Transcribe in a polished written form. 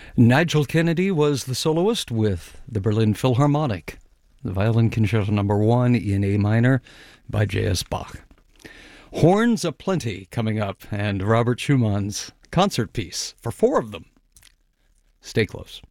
Nigel Kennedy was the soloist with the Berlin Philharmonic, the Violin Concerto No. 1 in A minor by J.S. Bach. Horns aplenty coming up, and Robert Schumann's concert piece for four of them. Stay close.